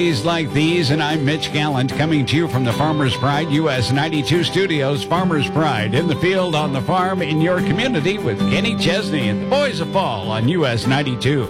Like these, and I'm Mitch Gallant coming to you from the Farmers Pride US 92 Studios. Farmers Pride in the field, on the farm, in your community with Kenny Chesney and the Boys of Fall on US 92.